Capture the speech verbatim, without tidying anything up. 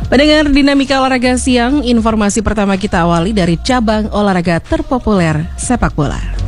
Pendengar Dinamika Olahraga Siang, informasi pertama kita awali dari cabang olahraga terpopuler sepak bola.